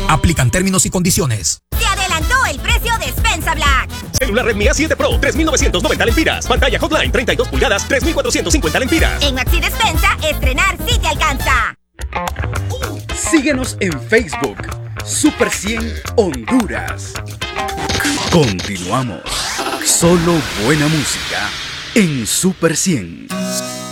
Aplican términos y condiciones. Se adelantó el precio de Despensa Black. Celular Redmi A7 Pro, 3.990 lempiras. Pantalla Hotline, 32 pulgadas, 3.450 lempiras. En Maxi Despensa, estrenar sí te alcanza. Síguenos en Facebook, Super 100 Honduras. Continuamos. Solo buena música en Super 100.